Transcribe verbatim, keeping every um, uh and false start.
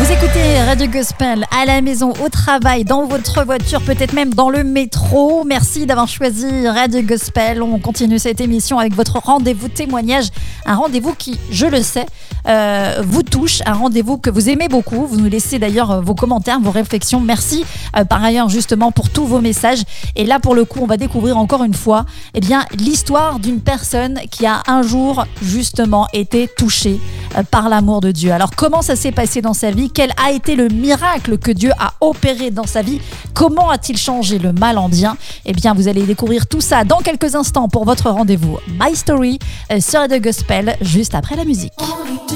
Vous écoutez Radio Gospel à la maison, au travail, dans votre voiture, peut-être même dans le métro. Merci d'avoir choisi Radio Gospel. On continue cette émission avec votre rendez-vous témoignage. Un rendez-vous qui, je le sais, euh, vous touche. Un rendez-vous que vous aimez beaucoup. Vous nous laissez d'ailleurs vos commentaires, vos réflexions. Merci euh, par ailleurs justement pour tous vos messages. Et là, pour le coup, on va découvrir encore une fois eh bien, l'histoire d'une personne qui a un jour justement été touchée euh, par l'amour de Dieu. Alors, comment ça s'est passé dans sa vie? Quel a été le miracle que Dieu a opéré dans sa vie? Comment a-t-il changé le mal en bien? Eh bien, vous allez découvrir tout ça dans quelques instants pour votre rendez-vous My Story euh, sur Radio Gospel, juste après la musique.